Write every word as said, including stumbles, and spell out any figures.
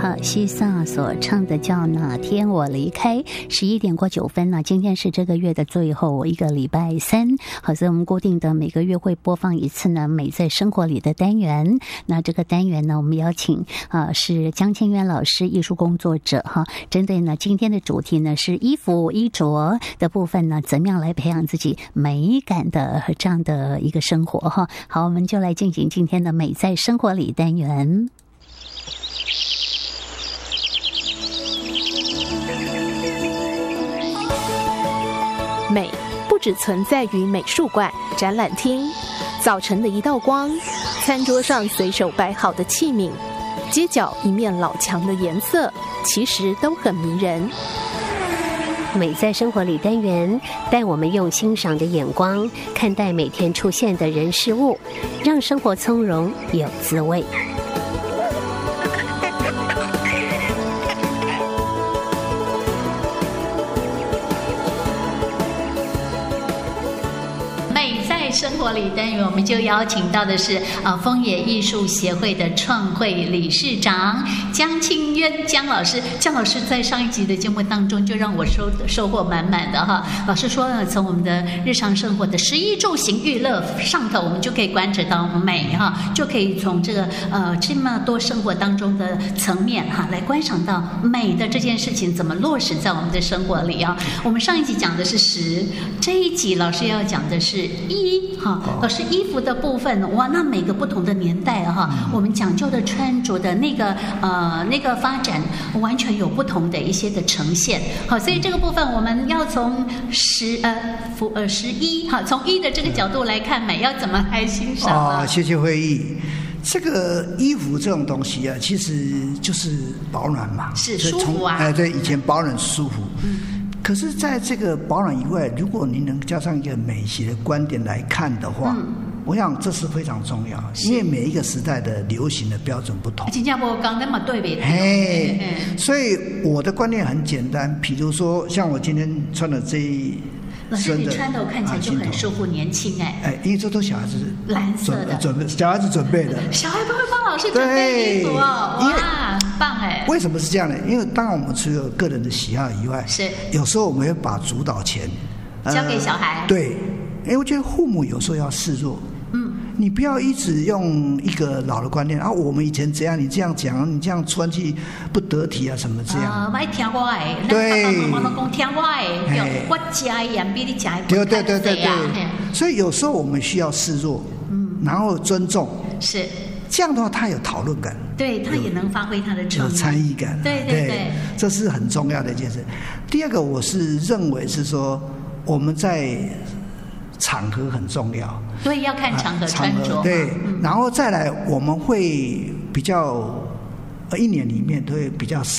好，西萨所唱的叫《哪天我离开》，十一点过九分呢。今天是这个月的最后一个礼拜三，好，所以我们固定的每个月会播放一次呢美在生活里的单元。那这个单元呢，我们邀请啊、呃、是江清渊老师，艺术工作者哈。针对呢今天的主题呢是衣服衣着的部分呢，怎么样来培养自己美感的这样的一个生活哈。好，我们就来进行今天的美在生活里单元。 美不只存在于美术馆、展览厅，早晨的一道光，餐桌上随手摆好的器皿，街角一面老墙的颜色，其实都很迷人。 美在生活里单元带我们用欣赏的眼光看待每天出现的人事物，让生活从容有滋味。 生活里单元，我们就邀请到的是啊丰野艺术协会的创会理事长江清渊江老师。江老师在上一集的节目当中就让我收收获满满的哈。老师说呢，从我们的日常生活的食衣住行娱乐上头，我们就可以观察到美哈，就可以从这个呃这么多生活当中的层面哈来观赏到美的这件事情怎么落实在我们的生活里啊。我们上一集讲的是食，这一集老师要讲的是衣。哈，老师衣服的部分，哇，那每个不同的年代哈，我们讲究的穿着的那个呃那个发展，完全有不同的一些的呈现。好，所以这个部分我们要从十呃服呃十一哈，从衣的这个角度来看美，要怎么来欣赏呢？ 哦，谢谢会议。这个衣服这种东西啊，其实就是保暖嘛， 是舒服啊。 哎，对，以前保暖舒服。嗯。可是，在这个保暖以外，如果您能加上一个美学的观点来看的话，嗯、我想这是非常重要，因为每一个时代的流行的标准不同。 新加坡刚那么对比， 嘿，所以我的观念很简单，比如说像我今天穿的这一。 老师，你穿的我看起来就很舒服、年轻哎。 哎，因为这都小孩子蓝色的准备，小孩子准备的。 小孩不会帮老师准备衣服哦，哇，棒哎！ 为什么是这样呢？因为当然我们除了个人的喜好以外， 是有时候我们会把主导权交给小孩。 对，因为我觉得父母有时候要示弱。嗯。你不要一直用一个老的观念啊，我们以前怎样，你这样讲，你这样穿去不得体啊，什么这样？ 啊，别听我的， 对， 爸爸妈妈都讲听我的，我吃的盐比你吃的对对对对对。所以有时候我们需要示弱，嗯，然后尊重， 是这样的话，他有讨论感， 对他也能发挥他的创意， 有参与感， 对对对， 这是很重要的一件事。第二个，我是认为是说我们在场合很重要。 对，要看场合穿着、啊。 对、嗯，然后再来，我们会比较，呃，一年里面都会比较